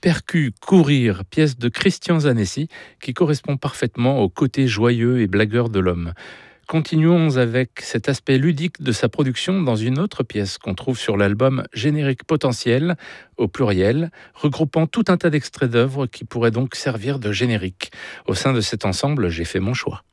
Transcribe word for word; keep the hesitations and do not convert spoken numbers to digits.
Percu, courir, pièce de Christian Zanessi, qui correspond parfaitement au côté joyeux et blagueur de l'homme. Continuons avec cet aspect ludique de sa production dans une autre pièce qu'on trouve sur l'album Générique potentiel, au pluriel, regroupant tout un tas d'extraits d'œuvres qui pourraient donc servir de générique. Au sein de cet ensemble, j'ai fait mon choix.